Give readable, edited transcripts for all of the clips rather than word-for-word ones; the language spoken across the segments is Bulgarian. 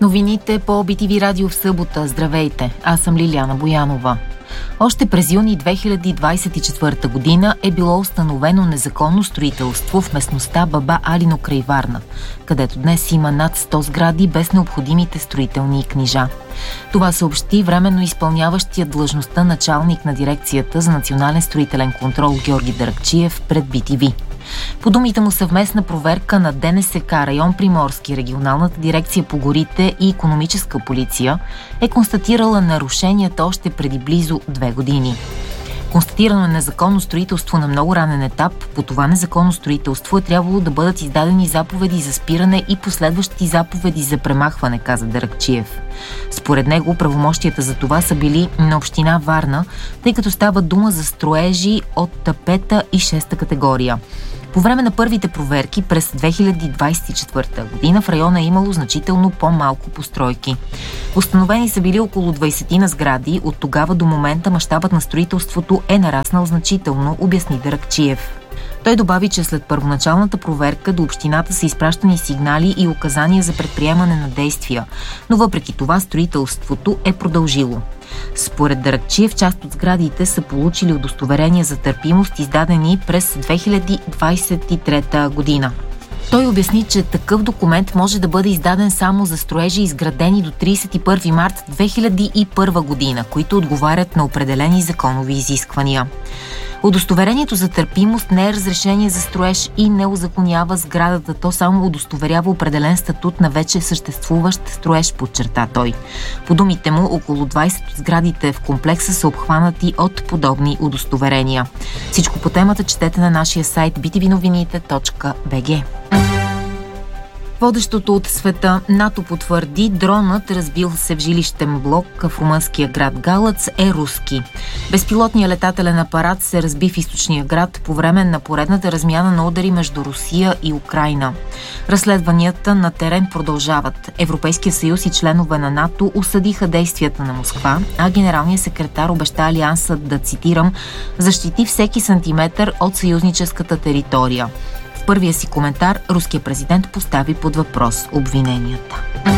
Новините по BTV Радио в събота. Здравейте, аз съм Лиляна Боянова. Още през юни 2024 година е било установено незаконно строителство в местността Баба Алино край Варна, където днес има над 100 сгради без необходимите строителни книжа. Това съобщи временно изпълняващия длъжността началник на дирекцията за национален строителен контрол Георги Даракчиев пред BTV. По думите му, съвместна проверка на ДНСК, район Приморски, регионалната дирекция по горите и икономическа полиция е констатирала нарушенията още преди близо 2 години. Констатирано е незаконно строителство на много ранен етап. По това незаконно строителство е трябвало да бъдат издадени заповеди за спиране и последващи заповеди за премахване, каза Даракчиев. Според него правомощията за това са били на община Варна, тъй като става дума за строежи от 5-та и 6-та категория. По време на първите проверки през 2024 година в района е имало значително по-малко постройки. Установени са били около 20 на сгради. От тогава до момента мащабът на строителството е нараснал значително, обясни Даракчиев. Той добави, че след първоначалната проверка до общината са изпращани сигнали и указания за предприемане на действия, но въпреки това строителството е продължило. Според Даракчиев, част от сградите са получили удостоверения за търпимост, издадени през 2023 година. Той обясни, че такъв документ може да бъде издаден само за строежи, изградени до 31 март 2001 година, които отговарят на определени законови изисквания. Удостоверението за търпимост не е разрешение за строеж и не узаконява сградата, то само удостоверява определен статут на вече съществуващ строеж, подчерта той. По думите му, около 20 от сградите в комплекса са обхванати от подобни удостоверения. Всичко по темата четете на нашия сайт btvnovinite.bg. Водещото от света НАТО потвърди, дронът, разбил се в жилищен блок в румънския град Галац, е руски. Безпилотният летателен апарат се разби в източния град по време на поредната размяна на удари между Русия и Украйна. Разследванията на терен продължават. Европейския съюз и членове на НАТО осъдиха действията на Москва, а генералният секретар обеща Алиансът да, цитирам, защити всеки сантиметър от съюзническата територия. В първия си коментар руският президент постави под въпрос обвиненията.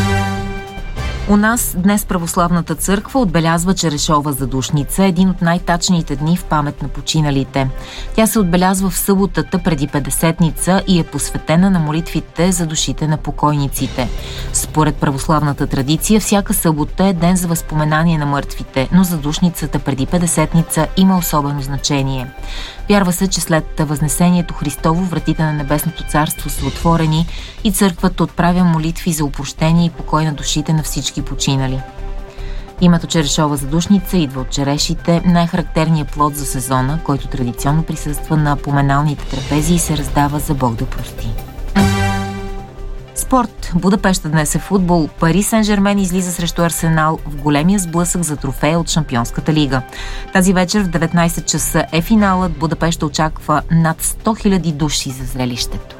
У нас днес Православната църква отбелязва Черешова задушница, един от най-тачните дни в памет на починалите. Тя се отбелязва в съботата преди Петдесетница и е посветена на молитвите за душите на покойниците. Според православната традиция, всяка събота е ден за възпоменание на мъртвите, но задушницата преди Петдесетница има особено значение. Вярва се, че след Възнесението Христово вратите на Небесното царство са отворени и църквата отправя молитви за опрощение и покой на душите на всички починали. Името Черешова задушница идва от черешите, най-характерният плод за сезона, който традиционно присъства на поминалните трапези и се раздава за Бог да прости. Спорт. Будапеща днес е футбол. Пари Сен-Жермен излиза срещу Арсенал в големия сблъсък за трофея от Шампионската лига. Тази вечер в 19 часа е финалът. Будапеща очаква над 100 000 души за зрелището.